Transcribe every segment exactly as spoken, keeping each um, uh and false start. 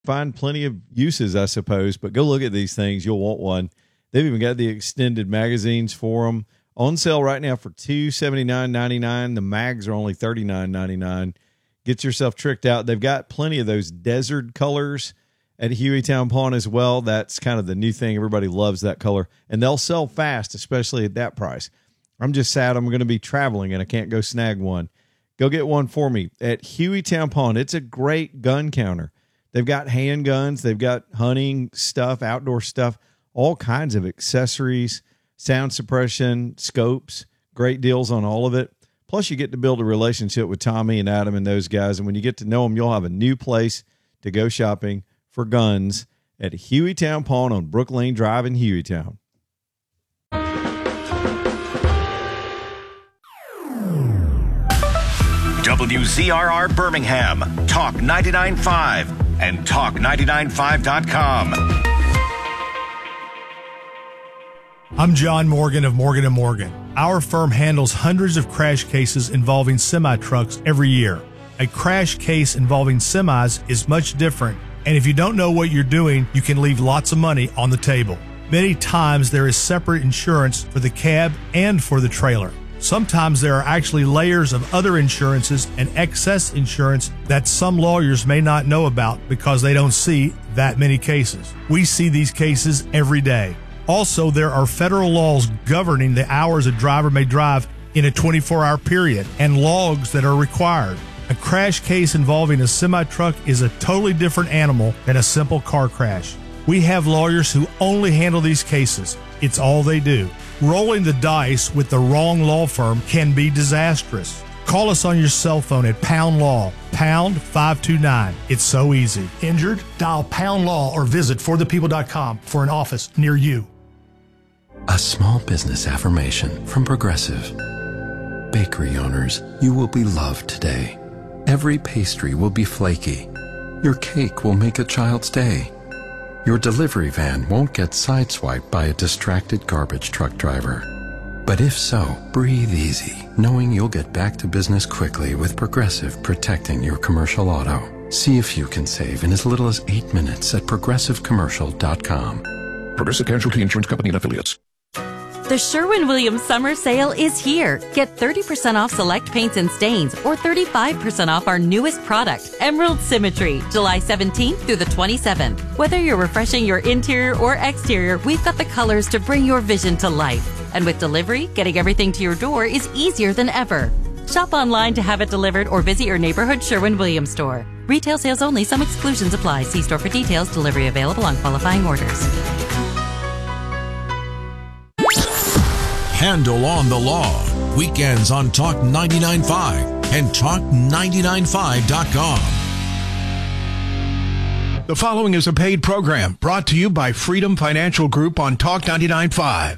Find plenty of uses, I suppose, but go look at these things. You'll want one. They've even got the extended magazines for them on sale right now for two hundred seventy-nine dollars and ninety-nine cents. The mags are only thirty-nine dollars and ninety-nine cents. Get yourself tricked out. They've got plenty of those desert colors at Hueytown Pawn as well. That's kind of the new thing. Everybody loves that color, and they'll sell fast, especially at that price. I'm just sad I'm going to be traveling and I can't go snag one. Go get one for me at Hueytown Pawn. It's a great gun counter. They've got handguns. They've got hunting stuff, outdoor stuff, all kinds of accessories, sound suppression, scopes, great deals on all of it. Plus, you get to build a relationship with Tommy and Adam and those guys. And when you get to know them, you'll have a new place to go shopping for guns at Hueytown Pawn on Brook Lane Drive in Hueytown. W Z R R Birmingham, Talk ninety-nine point five. And talk nine nine five dot com. I'm John Morgan of Morgan and Morgan. Our firm handles hundreds of crash cases involving semi-trucks every year. A crash case involving semis is much different, and if you don't know what you're doing, you can leave lots of money on the table. Many times there is separate insurance for the cab and for the trailer. Sometimes there are actually layers of other insurances and excess insurance that some lawyers may not know about because they don't see that many cases. We see these cases every day. Also, there are federal laws governing the hours a driver may drive in a twenty-four hour period and logs that are required. A crash case involving a semi-truck is a totally different animal than a simple car crash. We have lawyers who only handle these cases. It's all they do. Rolling the dice with the wrong law firm can be disastrous. Call us on your cell phone at Pound Law, pound five two nine. It's so easy. Injured? Dial Pound Law or visit for the people dot com for an office near you. A small business affirmation from Progressive. Bakery owners, you will be loved today. Every pastry will be flaky. Your cake will make a child's day. Your delivery van won't get sideswiped by a distracted garbage truck driver. But if so, breathe easy, knowing you'll get back to business quickly with Progressive protecting your commercial auto. See if you can save in as little as eight minutes at progressive commercial dot com. Progressive Casualty Insurance Company and Affiliates. The Sherwin-Williams Summer Sale is here. Get thirty percent off select paints and stains or thirty-five percent off our newest product, Emerald Symmetry, July seventeenth through the twenty-seventh. Whether you're refreshing your interior or exterior, we've got the colors to bring your vision to life. And with delivery, getting everything to your door is easier than ever. Shop online to have it delivered or visit your neighborhood Sherwin-Williams store. Retail sales only. Some exclusions apply. See store for details. Delivery available on qualifying orders. Handle on the Law. Weekends on Talk ninety-nine point five and talk ninety-nine five dot com. The following is a paid program brought to you by Freedom Financial Group on Talk ninety-nine point five.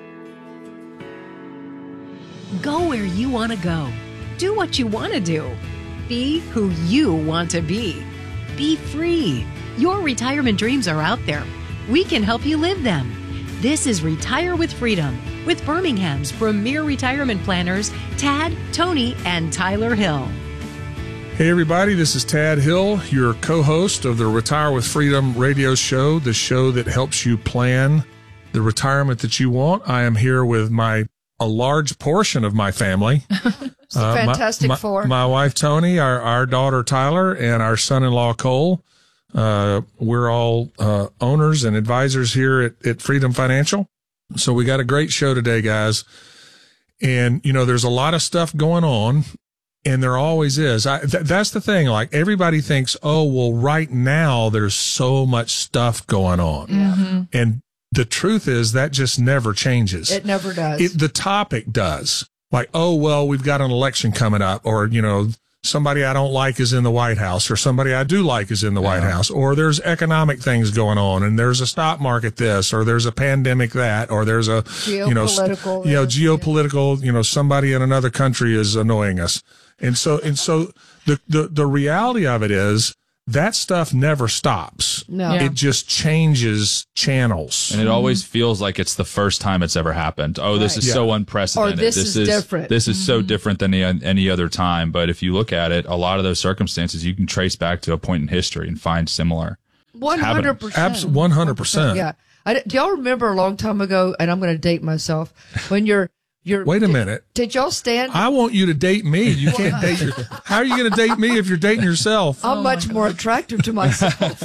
Go where you want to go. Do what you want to do. Be who you want to be. Be free. Your retirement dreams are out there. We can help you live them. This is Retire with Freedom with Birmingham's premier retirement planners, Tad, Tony, and Tyler Hill. Hey everybody, this is Tad Hill, your co-host of the Retire with Freedom radio show, the show that helps you plan the retirement that you want. I am here with my a large portion of my family. It's uh, fantastic my, four. My, my wife Tony, our, our daughter Tyler, and our son-in-law Cole. Uh, we're all uh, owners and advisors here at, at Freedom Financial. So we got a great show today, guys. And, you know, there's a lot of stuff going on, and there always is. I, th- that's the thing. Like, everybody thinks, oh, well, right now there's so much stuff going on. Mm-hmm. And the truth is that just never changes. It never does. It, the topic does. Like, oh, well, we've got an election coming up, or, you know, somebody I don't like is in the White House, or somebody I do like is in the White House, or there's economic things going on, and there's a stock market this, or there's a pandemic that, or there's a, you know, geopolitical, you know, geopolitical, you know, somebody in another country is annoying us. And so, and so the, the, the reality of it is that stuff never stops. No. Yeah. It just changes channels. And it always feels like it's the first time it's ever happened. Oh, this Right. is Yeah. so unprecedented. Or this is different. This is so Mhm. different than any, any other time. But if you look at it, a lot of those circumstances you can trace back to a point in history and find similar. one hundred percent. one hundred percent. Yeah. I, do y'all remember a long time ago, and I'm going to date myself, when you're, you're. Wait a did, minute. Did y'all stand? I want you to date me. You can't date your, how are you going to date me if you're dating yourself? I'm oh much more attractive to myself.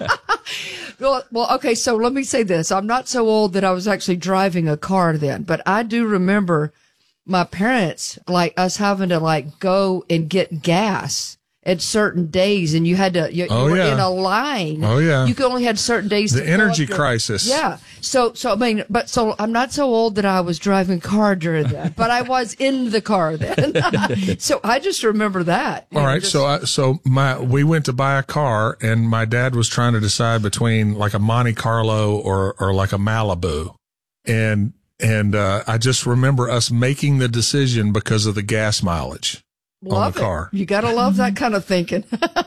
well, well, okay. So let me say this. I'm not so old that I was actually driving a car then, but I do remember my parents, like us having to like go and get gas at certain days, and you had to, you, oh, you were yeah. in a line. Oh, yeah. You could only had certain days. The to energy your, crisis. Yeah. So, so, I mean, but so I'm not so old that I was driving a car during that, but I was in the car then. So I just remember that. All know, right. Just, so, I, so my, we went to buy a car, and my dad was trying to decide between like a Monte Carlo or, or like a Malibu. And, and, uh, I just remember us making the decision because of the gas mileage. Love on the car. It. You got to love that kind of thinking.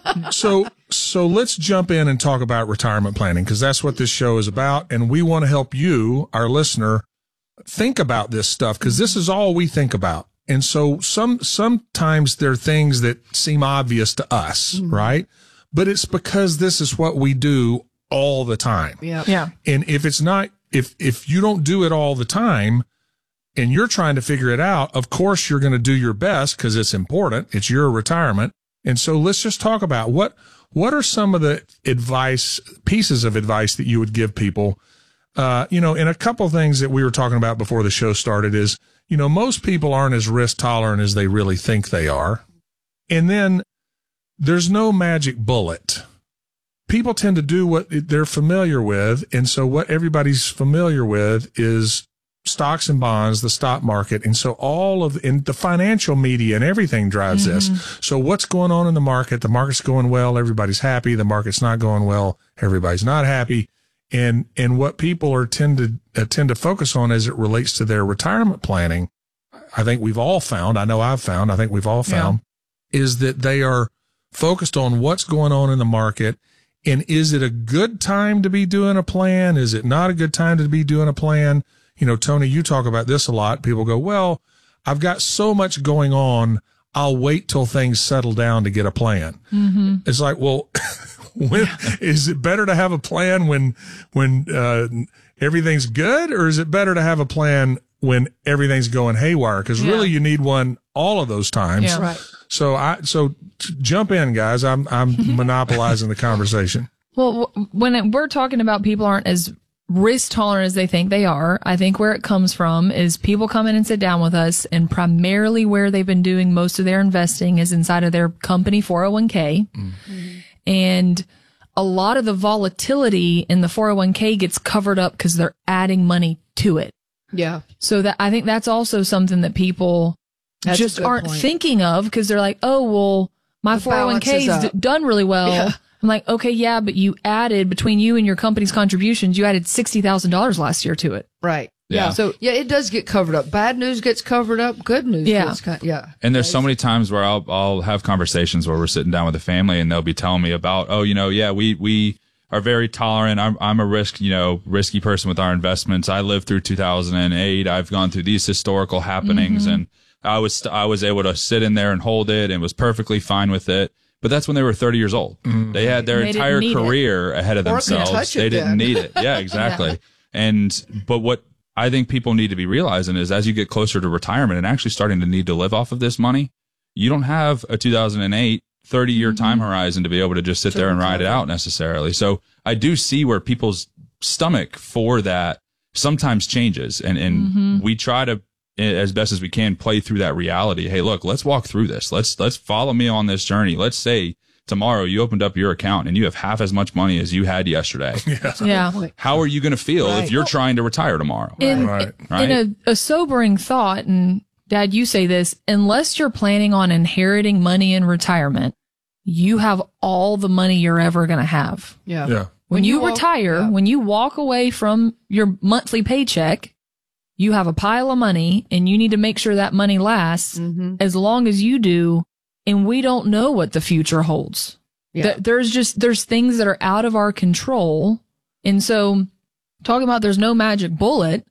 so, so let's jump in and talk about retirement planning, because that's what this show is about. And we want to help you, our listener, think about this stuff, because this is all we think about. And so some, sometimes there are things that seem obvious to us, mm-hmm. right? But it's because this is what we do all the time. Yeah. Yeah. And if it's not, if, if you don't do it all the time, and you're trying to figure it out, of course you're going to do your best because it's important. It's your retirement. And so let's just talk about what, what are some of the advice, pieces of advice that you would give people? Uh, you know, and a couple of things that we were talking about before the show started is, you know, most people aren't as risk tolerant as they really think they are. And then there's no magic bullet. People tend to do what they're familiar with. And so what everybody's familiar with is stocks and bonds, the stock market. And so all of in the financial media and everything drives mm-hmm. this. So what's going on in the market? The market's going well. Everybody's happy. The market's not going well. Everybody's not happy. And, and what people are tend to uh, tend to focus on as it relates to their retirement planning, I think we've all found, I know I've found, I think we've all found, yeah. is that they are focused on what's going on in the market. And is it a good time to be doing a plan? Is it not a good time to be doing a plan? You know, Tony, you talk about this a lot. People go, well, I've got so much going on. I'll wait till things settle down to get a plan. Mm-hmm. It's like, well, when, is it better to have a plan when, when, uh, everything's good, or is it better to have a plan when everything's going haywire? Cause yeah. really you need one all of those times. Yeah. Right. So I, so t- jump in, guys. I'm, I'm monopolizing the conversation. Well, w- when it, we're talking about people aren't as risk tolerant as they think they are, I think where it comes from is people come in and sit down with us, and primarily where they've been doing most of their investing is inside of their company four oh one k. Mm-hmm. And a lot of the volatility in the four oh one k gets covered up because they're adding money to it. Yeah. So that I think that's also something that people that's just aren't point. thinking of, because they're like, oh, well, my the four oh one k is d- done really well. Yeah. I'm like, okay, yeah, but you added, between you and your company's contributions, you added sixty thousand dollars last year to it. Right. Yeah. yeah. So, yeah, it does get covered up. Bad news gets covered up. Good news yeah. gets co- yeah. And there's so many times where I'll, I'll have conversations where we're sitting down with the family and they'll be telling me about, oh, you know, yeah, we, we are very tolerant. I'm, I'm a risk, you know, risky person with our investments. I lived through two thousand eight. I've gone through these historical happenings mm-hmm. and I was, I was able to sit in there and hold it and was perfectly fine with it. But that's when they were thirty years old. Mm. They had their they entire career it. ahead of or themselves. They didn't then. need it. Yeah, exactly. yeah. And, but what I think people need to be realizing is as you get closer to retirement and actually starting to need to live off of this money, you don't have a two thousand eight thirty year mm-hmm. time horizon to be able to just sit there and ride it out necessarily. So I do see where people's stomach for that sometimes changes. And, and mm-hmm. we try to, as best as we can, play through that reality. Hey, look, let's walk through this. Let's, let's follow me on this journey. Let's say tomorrow you opened up your account and you have half as much money as you had yesterday. yeah. yeah. How are you going to feel right. if you're trying to retire tomorrow? In, right. in a, a sobering thought, and Dad, you say this, unless you're planning on inheriting money in retirement, you have all the money you're ever going to have. Yeah. Yeah. When, when you, you walk, retire, yeah. when you walk away from your monthly paycheck, you have a pile of money and you need to make sure that money lasts mm-hmm. as long as you do. And we don't know what the future holds. Yeah. Th- there's just, there's things that are out of our control. And so talking about there's no magic bullet,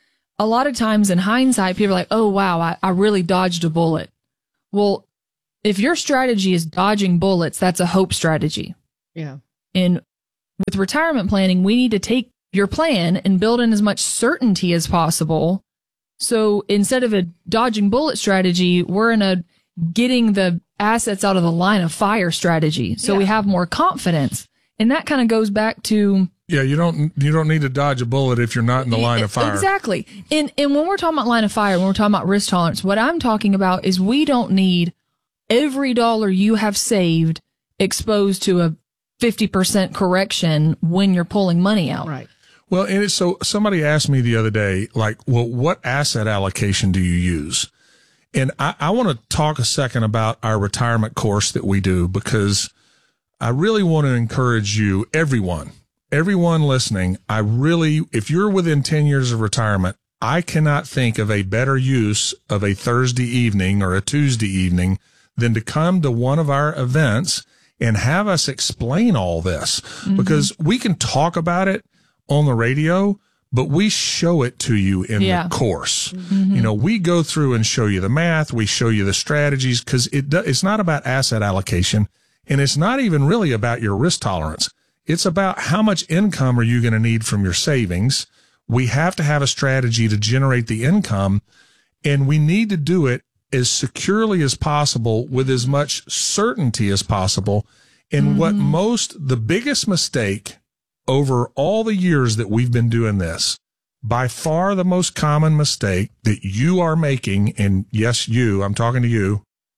a lot of times in hindsight, people are like, oh, wow, I, I really dodged a bullet. Well, if your strategy is dodging bullets, that's a hope strategy. Yeah. And with retirement planning, we need to take your plan and build in as much certainty as possible. So instead of a dodging bullet strategy, we're in a getting the assets out of the line of fire strategy. So Yeah. we have more confidence. And that kind of goes back to Yeah, you don't you don't need to dodge a bullet if you're not in the line of fire. Exactly. And and when we're talking about line of fire, when we're talking about risk tolerance, what I'm talking about is we don't need every dollar you have saved exposed to a fifty percent correction when you're pulling money out. Right. Well, and it's, so somebody asked me the other day, like, well, what asset allocation do you use? And I, I want to talk a second about our retirement course that we do, because I really want to encourage you, everyone, everyone listening. I really, if you're within ten years of retirement, I cannot think of a better use of a Thursday evening or a Tuesday evening than to come to one of our events and have us explain all this, mm-hmm. because we can talk about it on the radio, but we show it to you in yeah. the course. Mm-hmm. You know, we go through and show you the math. We show you the strategies, because it do, it's not about asset allocation, and it's not even really about your risk tolerance. It's about how much income are you going to need from your savings. We have to have a strategy to generate the income, and we need to do it as securely as possible with as much certainty as possible. And mm-hmm. what most, the biggest mistake over all the years that we've been doing this, by far the most common mistake that you are making, and yes, you, I'm talking to you,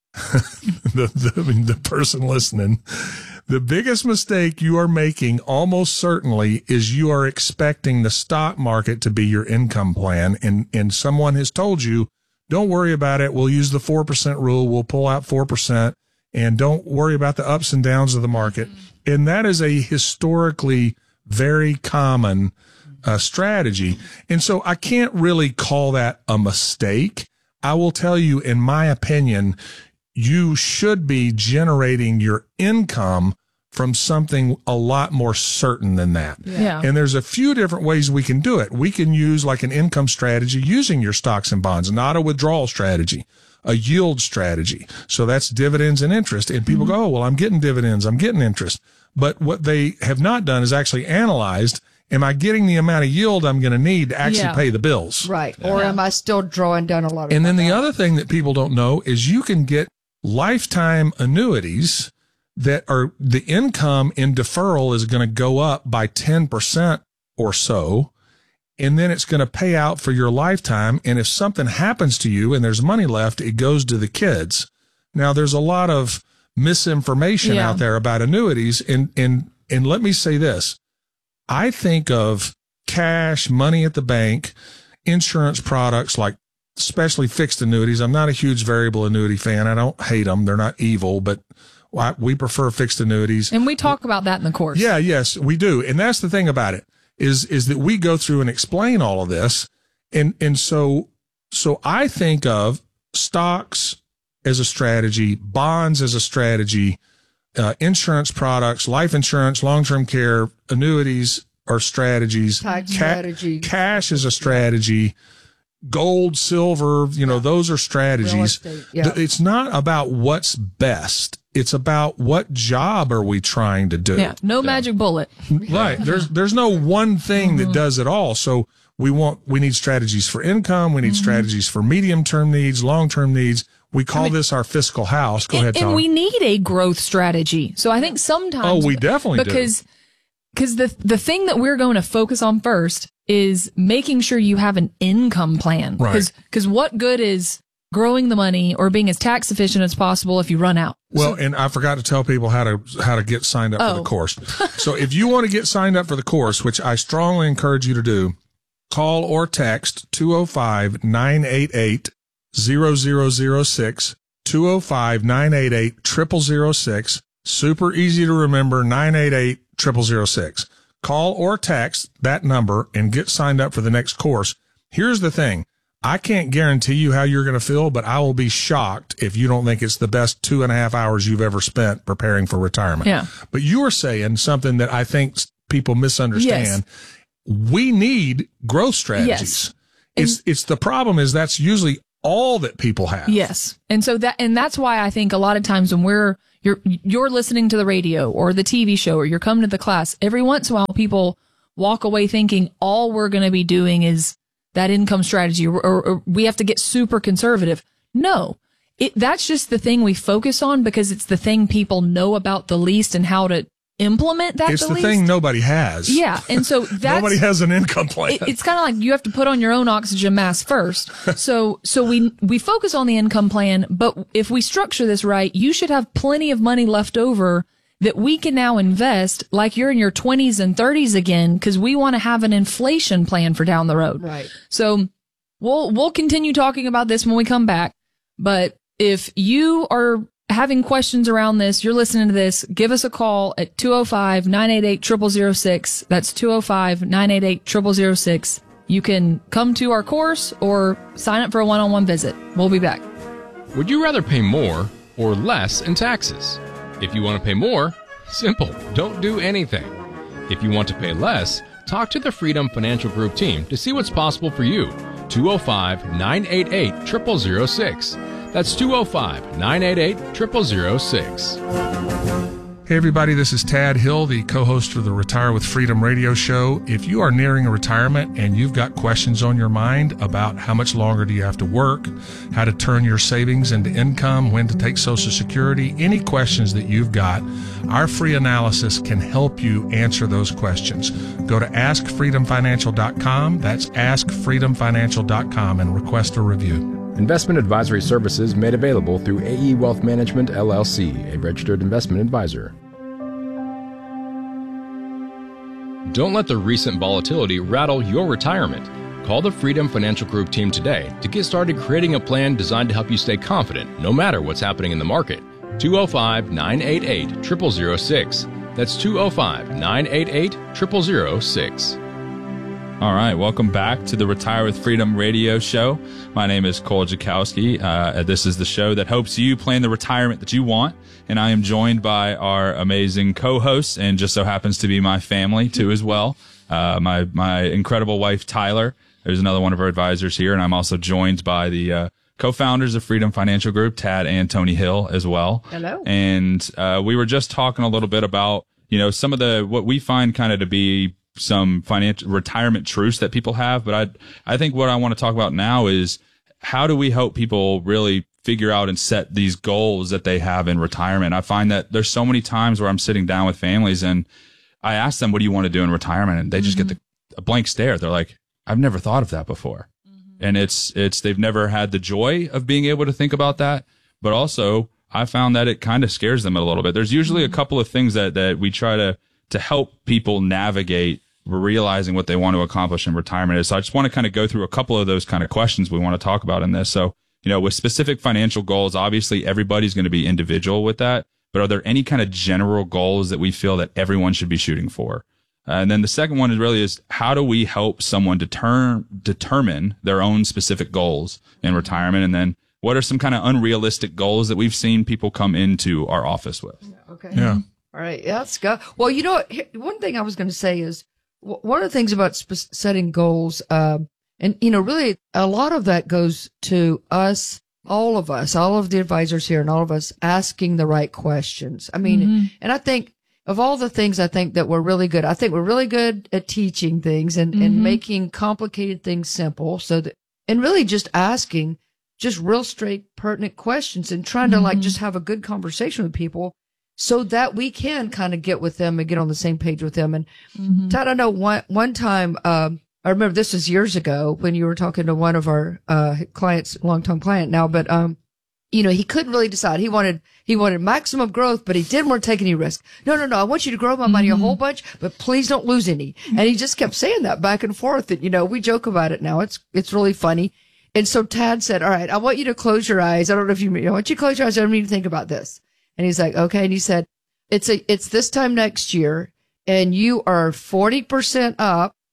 the, the, I mean, the person listening, the biggest mistake you are making almost certainly is you are expecting the stock market to be your income plan. And, and someone has told you, don't worry about it. We'll use the four percent rule. We'll pull out four percent, and don't worry about the ups and downs of the market. And that is a historically very common uh, strategy. And so I can't really call that a mistake. I will tell you, in my opinion, you should be generating your income from something a lot more certain than that. Yeah. Yeah. And there's a few different ways we can do it. We can use like an income strategy using your stocks and bonds, not a withdrawal strategy, a yield strategy. So that's dividends and interest. And people mm-hmm. go, oh, well, I'm getting dividends, I'm getting interest. But what they have not done is actually analyzed, am I getting the amount of yield I'm going to need to actually Yeah. pay the bills? Right. Or am I still drawing down a lot of And then money? the other thing that people don't know is you can get lifetime annuities that are, the income in deferral is going to go up by ten percent or so, and then it's going to pay out for your lifetime. And if something happens to you and there's money left, it goes to the kids. Now, there's a lot of misinformation Yeah. out there about annuities. And, and, and let me say this. I think of cash, money at the bank, insurance products, like especially fixed annuities. I'm not a huge variable annuity fan. I don't hate them. They're not evil, but we prefer fixed annuities. And we talk about that in the course. Yeah, yes, we do. And that's the thing about it is, is that we go through and explain all of this. And, and so, so I think of stocks as a strategy, bonds as a strategy, uh, insurance products, life insurance, long-term care, annuities are strategies. Tax Ca- strategy. Cash is a strategy. Gold, silver, you know, those are strategies. Real estate, yeah. It's not about what's best. It's about what job are we trying to do. Yeah. No magic bullet. Right. There's there's no one thing Mm-hmm. that does it all. So we want we need strategies for income. We need Mm-hmm. strategies for medium term needs, long term needs. We call I mean, this our fiscal house. Go and, ahead, Tom. And we need a growth strategy. So I think sometimes. Oh, we definitely do. because, Because the the thing that we're going to focus on first is making sure you have an income plan. Right. Because what good is growing the money or being as tax efficient as possible if you run out? Well, and I forgot to tell people how to how to get signed up Oh. for the course. So if you want to get signed up for the course, which I strongly encourage you to do, call or text two oh five, nine eight eight, zero zero zero six, two oh five, nine eight eight, zero zero zero six. Super easy to remember, nine eight eight, zero zero zero six. Call or text that number and get signed up for the next course. Here's the thing. I can't guarantee you how you're going to feel, but I will be shocked if you don't think it's the best two and a half hours you've ever spent preparing for retirement. Yeah. But you were saying something that I think people misunderstand. Yes. We need growth strategies. Yes. It's, it's the problem is that's usually all that people have. Yes. And so that, and that's why I think a lot of times when we're, you're, you're listening to the radio or the T V show or you're coming to the class. Every once in a while, people walk away thinking all we're going to be doing is that income strategy or, or, or we have to get super conservative. No, it, that's just the thing we focus on because it's the thing people know about the least and how to implement that. It's the, the least. thing nobody has. Yeah. And so that's, nobody has an income plan. It, it's kind of like you have to put on your own oxygen mask first. So, so we, we focus on the income plan, but if we structure this right, you should have plenty of money left over that we can now invest like you're in your twenties and thirties again, because we want to have an inflation plan for down the road. Right. So we'll, we'll continue talking about this when we come back. But if you are having questions around this, you're listening to this, give us a call at two oh five, nine eight eight, zero zero zero six. That's two oh five, nine eight eight, zero zero zero six. You can come to our course or sign up for a one-on-one visit. We'll be back. Would you rather pay more or less in taxes? If you want to pay more, simple, don't do anything. If you want to pay less, talk to the Freedom Financial Group team to see what's possible for you. two oh five, nine eight eight, zero zero zero six. That's two oh five, nine eight eight, zero zero zero six. Hey everybody, this is Tad Hill, the co-host of the Retire with Freedom radio show. If you are nearing a retirement and you've got questions on your mind about how much longer do you have to work, how to turn your savings into income, when to take Social Security, any questions that you've got, our free analysis can help you answer those questions. Go to ask freedom financial dot com. That's ask freedom financial dot com and request a review. Investment advisory services made available through A E Wealth Management, L L C, a registered investment advisor. Don't let the recent volatility rattle your retirement. Call the Freedom Financial Group team today to get started creating a plan designed to help you stay confident no matter what's happening in the market. two oh five, nine eight eight, zero zero zero six. That's two oh five, nine eight eight, zero zero zero six. All right, welcome back to the Retire with Freedom radio show. My name is Cole Jakowski. Uh, this is the show that helps you plan the retirement that you want, and I am joined by our amazing co-hosts, and just so happens to be my family too as well. Uh, my my incredible wife Tyler. There's another one of our advisors here, and I'm also joined by the uh, co-founders of Freedom Financial Group, Tad and Tony Hill, as well. Hello. And uh, we were just talking a little bit about, you know, some of the what we find kind of to be some financial retirement truths that people have. But I, I think what I want to talk about now is how do we help people really figure out and set these goals that they have in retirement? I find that there's so many times where I'm sitting down with families and I ask them, what do you want to do in retirement? And they just mm-hmm. get the, a blank stare. They're like, I've never thought of that before. Mm-hmm. And it's, it's, they've never had the joy of being able to think about that. But also I found that it kind of scares them a little bit. There's usually mm-hmm. a couple of things that, that we try to, to help people navigate realizing what they want to accomplish in retirement is. So I just want to kind of go through a couple of those kind of questions we want to talk about in this. So, you know, with specific financial goals, obviously everybody's going to be individual with that, but are there any kind of general goals that we feel that everyone should be shooting for? Uh, and then the second one is really is how do we help someone deter- determine their own specific goals in retirement? And then what are some kind of unrealistic goals that we've seen people come into our office with? Okay. Yeah. All right. Yeah, let's go. Well, you know what? One thing I was going to say is, one of the things about sp- setting goals, uh, and, you know, really a lot of that goes to us, all of us, all of the advisors here and all of us asking the right questions. I mean, mm-hmm. and I think of all the things I think that we're really good, I think we're really good at teaching things and, mm-hmm. and making complicated things simple so that, and really just asking just real straight, pertinent questions and trying to mm-hmm. like just have a good conversation with people, so that we can kind of get with them and get on the same page with them. And mm-hmm. Todd, I know one, one time, um, I remember this was years ago when you were talking to one of our, uh, clients, long-term client now, but, um, you know, he couldn't really decide. He wanted, he wanted maximum growth, but he didn't want to take any risk. No, no, no. I want you to grow my money mm-hmm. a whole bunch, but please don't lose any. And he just kept saying that back and forth. And, you know, we joke about it now. It's, it's really funny. And so Tad said, all right, I want you to close your eyes. I don't know if you, I want you to close your eyes. I don't need to think about this. And he's like, okay. And he said, it's a, it's this time next year and you are forty percent up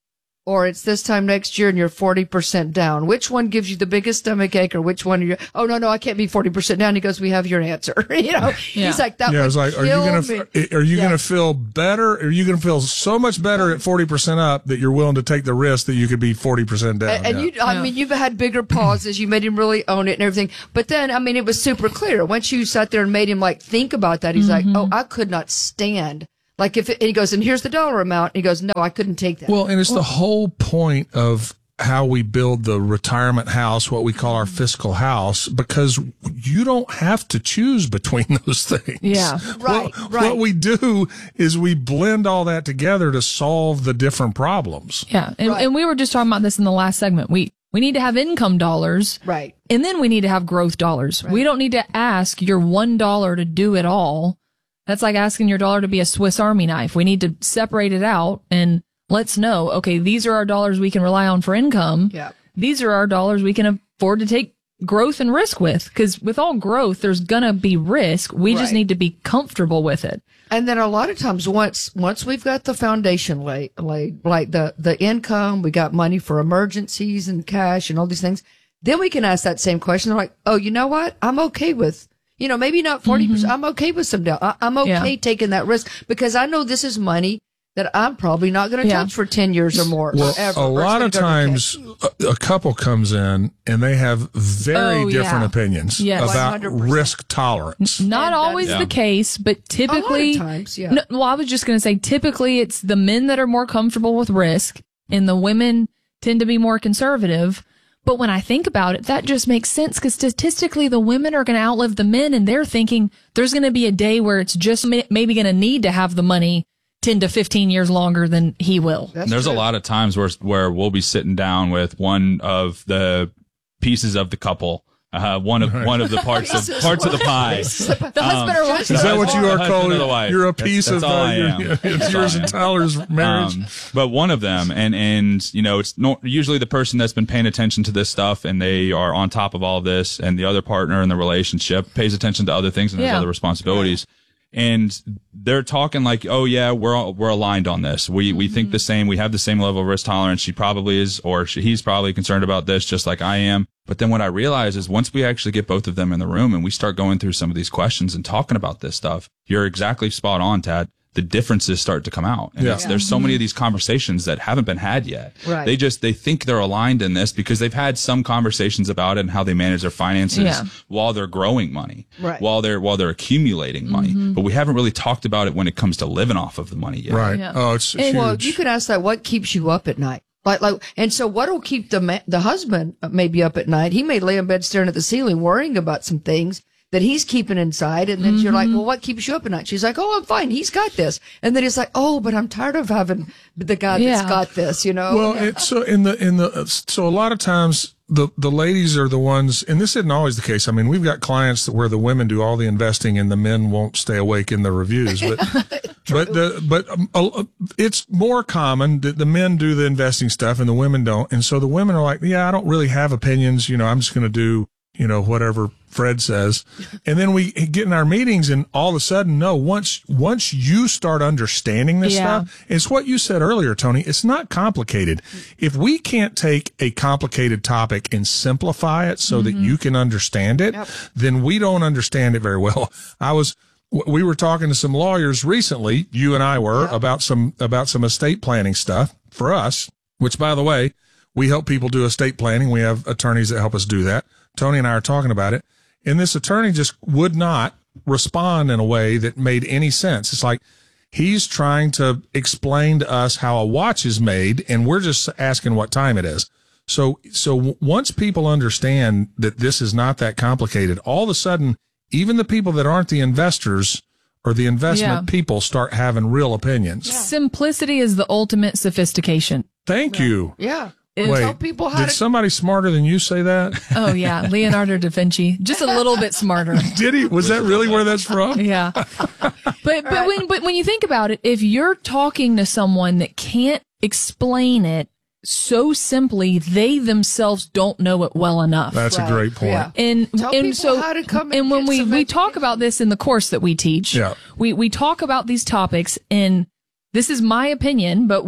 or it's this time next year and you're forty percent down. Which one gives you the biggest stomach ache, or which one are you, oh, no, no, I can't be forty percent down. He goes, we have your answer. you know, yeah. he's like, that yeah, would it's like, are you kill gonna, me. are you yeah. going to feel better? Are you going to feel so much better at forty percent up that you're willing to take the risk that you could be forty percent down? And, and yeah. you, I mean, you've had bigger pauses. You made him really own it and everything. But then, I mean, it was super clear. Once you sat there and made him like think about that, he's Mm-hmm. like, oh, I could not stand. Like if it, and he goes, and here's the dollar amount. And he goes, no, I couldn't take that. Well, and it's the whole point of how we build the retirement house, what we call our fiscal house, because you don't have to choose between those things. Yeah. Right, what, right. What we do is we blend all that together to solve the different problems. Yeah. And, Right. and we were just talking about this in the last segment. We, we need to have income dollars. Right. And then we need to have growth dollars. Right. We don't need to ask your one dollar to do it all. That's like asking your dollar to be a Swiss Army knife. We need to separate it out and let's know, okay, these are our dollars we can rely on for income. Yeah. These are our dollars we can afford to take growth and risk with. Because with all growth, there's going to be risk. We just Right. need to be comfortable with it. And then a lot of times, once once we've got the foundation laid, laid, like the the income, we got money for emergencies and cash and all these things. Then we can ask that same question. They're like, oh, you know what? I'm okay with, you know, maybe not forty percent. I'm okay with some down. I, I'm okay Yeah. taking that risk because I know this is money that I'm probably not going to Yeah. touch for ten years or more. Well, forever, a or it's lot gonna of go to times a, a couple comes in and they have very Oh, different yeah. opinions Yes. about one hundred percent. risk tolerance. Not And always that's- the case, but typically, A lot of times, yeah. No, well, I was just going to say, typically it's the men that are more comfortable with risk and the women tend to be more conservative. But when I think about it, that just makes sense because statistically the women are going to outlive the men and they're thinking there's going to be a day where it's just may- maybe going to need to have the money ten to fifteen years longer than he will. That's There's true. a lot of times where where we'll be sitting down with one of the pieces of the couple, uh, one of one of the parts of parts of the pie. The husband or wife. Is that what you The are husband called? or the wife. You're a That's- piece that's of all uh, I your- am. it's That's yours all I and am. Tyler's marriage. Um, but one of them, and and you know, it's not usually the person that's been paying attention to this stuff, and they are on top of all of this, and the other partner in the relationship pays attention to other things and has Yeah. other responsibilities. And they're talking like, oh yeah, we're all, we're aligned on this. We we think the same. We have the same level of risk tolerance. She probably is, or she, he's probably concerned about this, just like I am. But then what I realize is once we actually get both of them in the room and we start going through some of these questions and talking about this stuff, you're exactly spot on, Tad. The differences start to come out. And Yeah. it's, there's so many of these conversations that haven't been had yet. Right. They just, they think they're aligned in this because they've had some conversations about it and how they manage their finances Yeah. while they're growing money, Right. while they're, while they're accumulating money. Mm-hmm. But we haven't really taled about it when it comes to living off of the money yet. Right. Yeah. Oh, it's And, huge. well, you could ask that. What keeps you up at night? Like, like, and so what will keep the ma- the husband maybe up at night? He may lay in bed staring at the ceiling, worrying about some things that he's keeping inside. And then you're like, well, what keeps you up at night? She's like, oh, I'm fine. He's got this. And then he's like, oh, but I'm tired of having the guy Yeah. that's got this, you know? Well, it's so in the in the so a lot of times the the ladies are the ones, and this isn't always the case. I mean, we've got clients that where the women do all the investing and the men won't stay awake in the reviews, but but the but um, uh, it's more common that the men do the investing stuff and the women don't, and so the women are like, yeah, I don't really have opinions. You know, I'm just going to do you know whatever Fred says, and then we get in our meetings, and all of a sudden, no, once once you start understanding this Yeah. stuff, it's what you said earlier, Tony. It's not complicated. If we can't take a complicated topic and simplify it so that you can understand it, Yep. then we don't understand it very well. I was, w- we were talking to some lawyers recently, you and I were, about some, about some estate planning stuff for us, which by the way, we help people do estate planning. We have attorneys that help us do that. Tony and I are talking about it. And this attorney just would not respond in a way that made any sense. It's like he's trying to explain to us how a watch is made, and we're just asking what time it is. So, so w- once people understand that this is not that complicated, all of a sudden, even the people that aren't the investors or the investment Yeah. people start having real opinions. Simplicity is the ultimate sophistication. Thank you. yeah. It- Wait, Tell people how did to. somebody smarter than you say that? Oh yeah, Leonardo da Vinci, just a little bit smarter. Did he? Was that really where that's from? Yeah. But but when but when you think about it, if you're talking to someone that can't explain it so simply, they themselves don't know it well enough. That's Right. a great point. Yeah. And Tell and people so how to come and and when get we some we talk about this in the course that we teach, Yeah. we we talk about these topics, and this is my opinion, but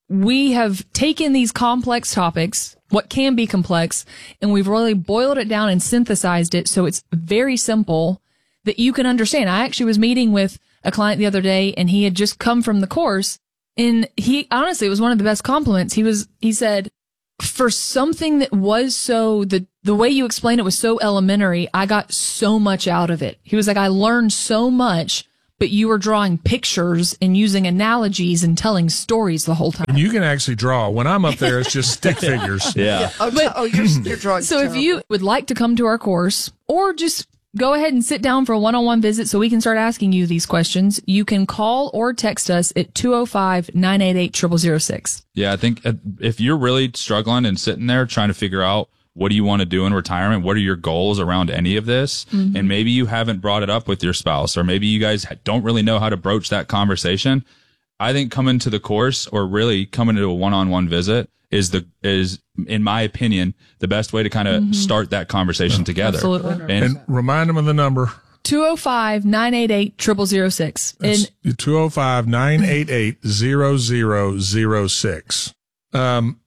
we have taken these complex topics, what can be complex, and we've really boiled it down and synthesized it so it's very simple that you can understand. I actually was meeting with a client the other day, and he had just come from the course, and he honestly, it was one of the best compliments. He was, he said, for something that was so, the, the way you explained it was so elementary, I got so much out of it. He was like, I learned so much, but you were drawing pictures and using analogies and telling stories the whole time. And you can actually draw. When I'm up there, it's just stick figures. Yeah. Yeah. Oh, But- oh, you're, you're drawing. So if you would like to come to our course, or just go ahead and sit down for a one-on-one visit so we can start asking you these questions, you can call or text us at two oh five, nine eight eight, zero zero zero six. Yeah, I think if you're really struggling and sitting there trying to figure out what do you want to do in retirement, what are your goals around any of this, Mhm. and maybe you haven't brought it up with your spouse, or maybe you guys don't really know how to broach that conversation, I think coming to the course or really coming to a one-on-one visit is the is in my opinion the best way to kind of Mhm. start that conversation together. Absolutely. And, And remind them of the number. two oh five, nine eight eight, zero zero zero six. And two oh five, nine eight eight, zero zero zero six. Um,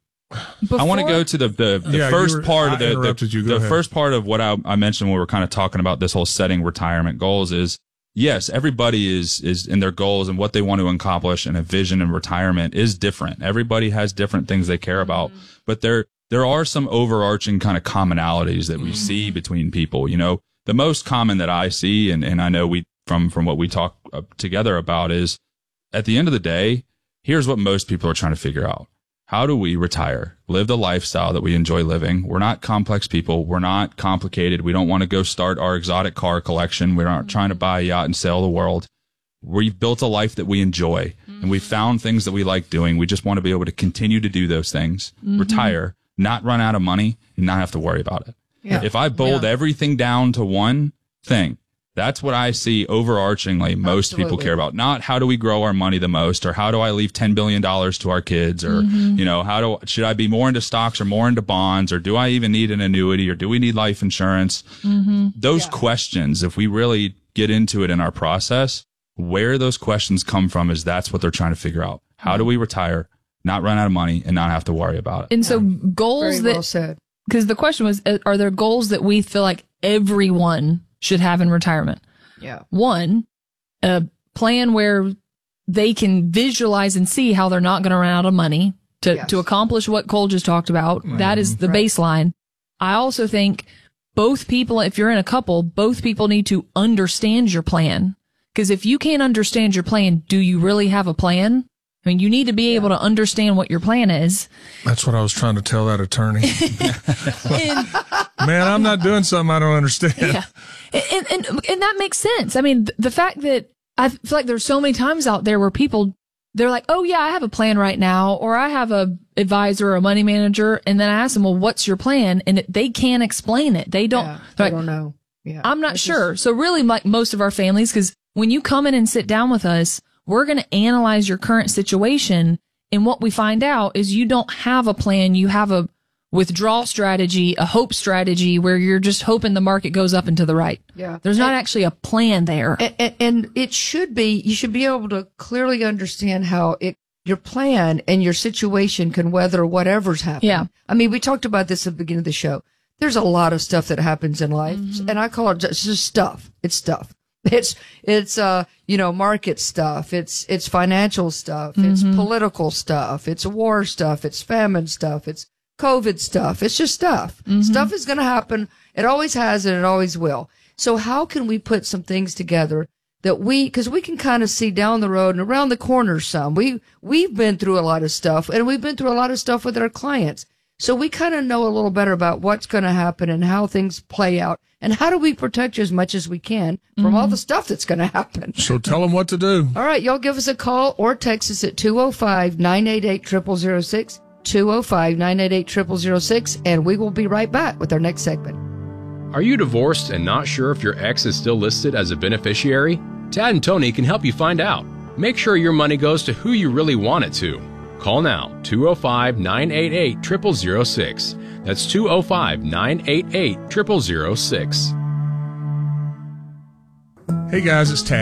I want to go to the the, the Yeah, first you were- part I of the interrupted the, you. Go the ahead. first part of what I, I mentioned when we were kind of talking about this whole setting retirement goals is yes, everybody is is in their goals and what they want to accomplish and a vision in retirement is different. Everybody has different things they care about, but there there are some overarching kind of commonalities that we see between people. You know, the most common that I see, and and I know we from from what we talk uh, together about is at the end of the day, here's what most people are trying to figure out. How do we retire, live the lifestyle that we enjoy living? We're not complex people. We're not complicated. We don't want to go start our exotic car collection. We're not trying to buy a yacht and sail the world. We've built a life that we enjoy and we found things that we like doing. We just want to be able to continue to do those things, Mhm. retire, not run out of money and not have to worry about it. Yeah. If I boiled Yeah. everything down to one thing, that's what I see overarchingly most people Absolutely. care about. Not how do we grow our money the most, or how do I leave ten billion dollars to our kids, or, Mhm. you know, how do, should I be more into stocks or more into bonds, or do I even need an annuity, or do we need life insurance? Mm-hmm. Those questions, if we really get into it in our process, where those questions come from is that's what they're trying to figure out. How do we retire, not run out of money, and not have to worry about it? And so goals Very that, well said. because the question was, uh, are there goals that we feel like everyone should have in retirement? Yeah. One, a plan where they can visualize and see how they're not going to run out of money to, Yes. to accomplish what Cole just talked about. That is the Right. baseline. I also think both people, if you're in a couple, both people need to understand your plan. Because if you can't understand your plan, do you really have a plan? I mean, you need to be able to understand what your plan is. That's what I was trying to tell that attorney. Man, I'm not doing something I don't understand. Yeah. And, and, and that makes sense. I mean, th- the fact that I feel like there's so many times out there where people, they're like, oh yeah, I have a plan right now, or I have a advisor or a money manager. And then I ask them, well, what's your plan? And it, they can't explain it. They don't, Yeah, they're I like, don't know. Yeah. I'm not sure. So really, like most of our families, because when you come in and sit down with us, we're going to analyze your current situation. And what we find out is you don't have a plan. You have a withdrawal strategy, a hope strategy where you're just hoping the market goes up and to the right. Yeah. There's not actually a plan there. And, and, and it should be, you should be able to clearly understand how it, your plan and your situation can weather whatever's happening. Yeah. I mean, we talked about this at the beginning of the show. There's a lot of stuff that happens in life, Mm-hmm. and I call it just, just stuff. It's stuff. It's, it's, uh, you know, market stuff. It's, it's financial stuff. It's Mhm. political stuff. It's war stuff. It's famine stuff. It's COVID stuff. It's just stuff. Mm-hmm. Stuff is going to happen. It always has and it always will. So how can we put some things together that we, cause we can kind of see down the road and around the corner some. We, we've been through a lot of stuff, and we've been through a lot of stuff with our clients. So we kind of know a little better about what's going to happen and how things play out, and how do we protect you as much as we can from all the stuff that's going to happen. So tell them what to do. All right, y'all give us a call or text us at two oh five, nine eight eight, zero zero zero six, two oh five, nine eight eight, zero zero zero six, and we will be right back with our next segment. Are you divorced and not sure if your ex is still listed as a beneficiary? Tad and Tony can help you find out. Make sure your money goes to who you really want it to. Call now, two oh five, nine eight eight, zero zero zero six. That's two oh five, nine eight eight, zero zero zero six. Hey guys, it's Tad.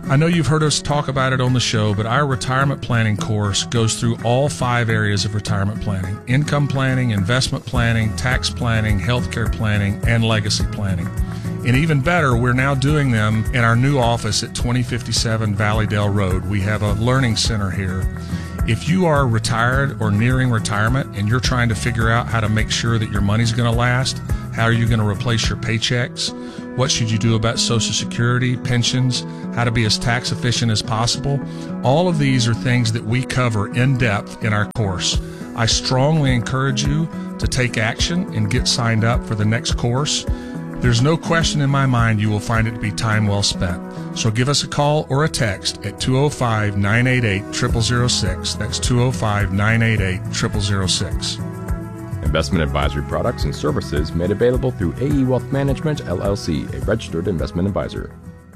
I know you've heard us talk about it on the show, but our retirement planning course goes through all five areas of retirement planning: income planning, investment planning, tax planning, healthcare planning, and legacy planning. And even better, we're now doing them in our new office at twenty fifty-seven Valleydale Road. We have a learning center here. If you are retired or nearing retirement and you're trying to figure out how to make sure that your money's going to last, how are you going to replace your paychecks? What should you do about Social Security, pensions, how to be as tax efficient as possible? All of these are things that we cover in depth in our course. I strongly encourage you to take action and get signed up for the next course. There's no question in my mind you will find it to be time well spent. So give us a call or a text at two oh five, nine eight eight, zero zero zero six. That's two oh five, nine eight eight, zero zero zero six. Investment advisory products and services made available through A E Wealth Management, L L C, a registered investment advisor.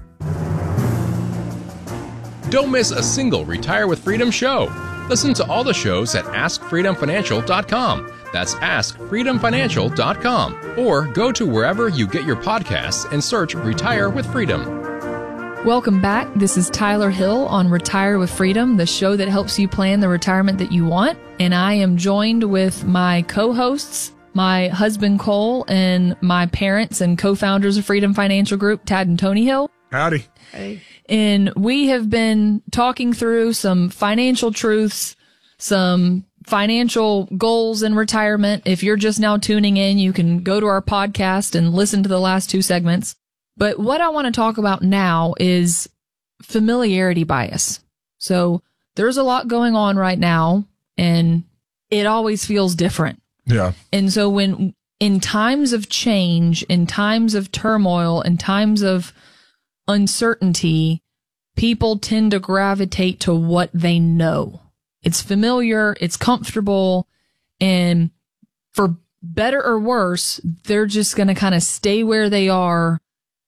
Don't miss a single Retire with Freedom show. Listen to all the shows at ask freedom financial dot com. That's ask freedom financial dot com. Or go to wherever you get your podcasts and search Retire with Freedom. Welcome back. This is Tyler Hill on Retire with Freedom, the show that helps you plan the retirement that you want. And I am joined with my co-hosts, my husband Cole, and my parents and co-founders of Freedom Financial Group, Tad and Tony Hill. Howdy. Hey. And we have been talking through some financial truths, some financial goals in retirement. If you're just now tuning in, you can go to our podcast and listen to the last two segments. But what I want to talk about now is familiarity bias. So there's a lot going on right now, and it always feels different. Yeah. And so when in times of change, in times of turmoil, in times of uncertainty, people tend to gravitate to what they know. It's familiar, it's comfortable, and for better or worse, they're just going to kind of stay where they are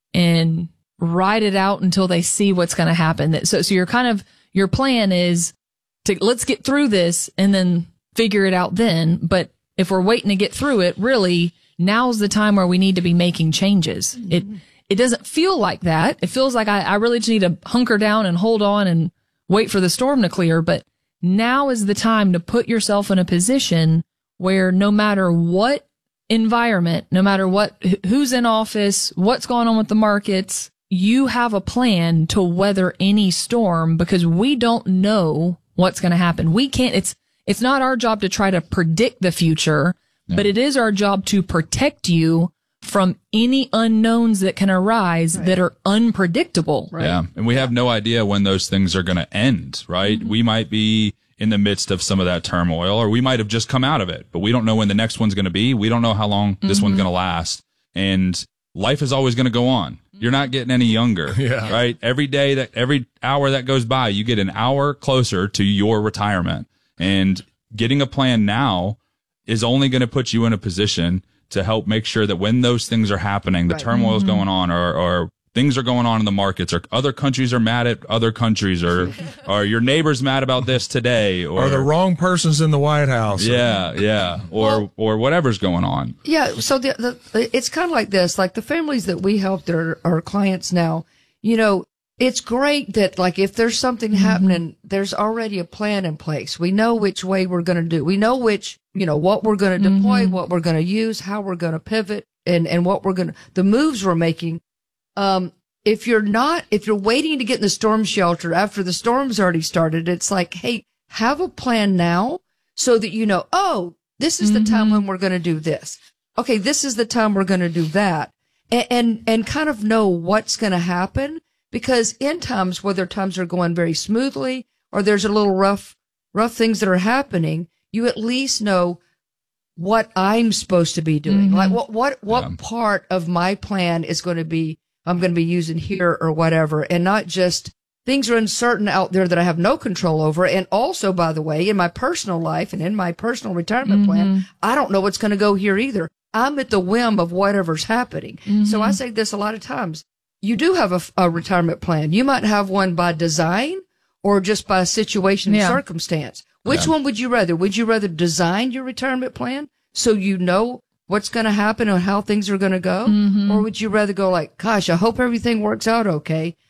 and ride it out until they see what's going to happen. So, so you're kind of, your plan is to let's get through this and then figure it out then. But if we're waiting to get through it, really now's the time where we need to be making changes. Mm-hmm. It, it doesn't feel like that. It feels like I, I really just need to hunker down and hold on and wait for the storm to clear. But now is the time to put yourself in a position where no matter what environment, no matter what, who's in office, what's going on with the markets, you have a plan to weather any storm, because we don't know what's going to happen. We can't, it's, it's not our job to try to predict the future, no. but it is our job to protect you from any unknowns that can arise right. that are unpredictable. Right. Yeah. And we have no idea when those things are going to end, right? Mm-hmm. We might be in the midst of some of that turmoil, or we might have just come out of it, but we don't know when the next one's going to be. We don't know how long this mm-hmm. one's going to last. And life is always going to go on. You're not getting any younger, yeah. right? Every day that, every hour that goes by, you get an hour closer to your retirement. And getting a plan now is only going to put you in a position to help make sure that when those things are happening, the right. turmoil is mm-hmm. going on, or, or things are going on in the markets, or other countries are mad at other countries, or, or your neighbor's mad about this today, or, or the wrong person's in the White House. Yeah, yeah, or well, or whatever's going on. Yeah, so the, the it's kind of like this, like the families that we help that are our clients now, you know, it's great that like if there's something mm-hmm. happening, there's already a plan in place. We know which way we're going to do. We know which, you know, what we're going to deploy, mm-hmm. what we're going to use, how we're going to pivot, and, and what we're going to, the moves we're making. Um, if you're not, if you're waiting to get in the storm shelter after the storm's already started, it's like, hey, have a plan now so that you know, oh, this is mm-hmm. the time when we're going to do this. Okay, this is the time we're going to do that. And, and, and kind of know what's going to happen, because in times, whether times are going very smoothly or there's a little rough, rough things that are happening, you at least know what I'm supposed to be doing. Mm-hmm. Like what, what, what yeah. part of my plan is going to be, I'm going to be using here or whatever, and not just things are uncertain out there that I have no control over. And also, by the way, in my personal life and in my personal retirement mm-hmm. plan, I don't know what's going to go here either. I'm at the whim of whatever's happening. Mm-hmm. So I say this a lot of times. You do have a, a retirement plan. You might have one by design or just by situation and yeah. circumstance. Which yeah. one would you rather? Would you rather design your retirement plan so you know what's going to happen and how things are going to go? Mm-hmm. Or would you rather go like, gosh, I hope everything works out okay.